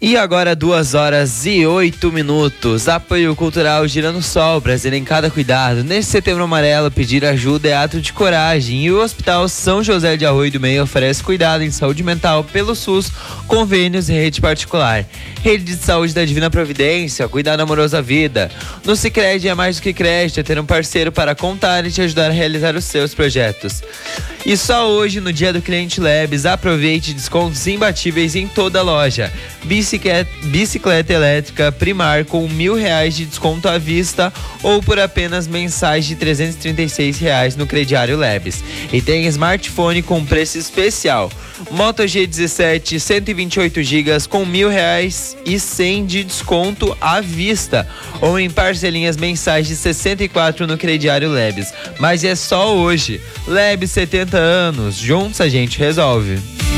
E agora 2h08. Apoio cultural Girando Sol, Brasil em cada cuidado. Neste Setembro Amarelo, pedir ajuda é ato de coragem. E o Hospital São José de Arroio do Meio oferece cuidado em saúde mental pelo SUS, convênios e rede particular. Rede de Saúde da Divina Providência, cuidado amoroso à vida. No Sicredi é mais do que crédito, é ter um parceiro para contar e te ajudar a realizar os seus projetos. E só hoje, no dia do Cliente Labs, aproveite descontos imbatíveis em toda a loja. Bicicleta elétrica Primar com R$1.000 de desconto à vista ou por apenas mensais de R$336 no crediário Labs. E tem smartphone com preço especial. Moto G17 128 GB com R$1.000 e 100 de desconto à vista ou em parcelinhas mensais de 64 no crediário Labs. Mas é só hoje. Labs 70 anos. Juntos a gente resolve.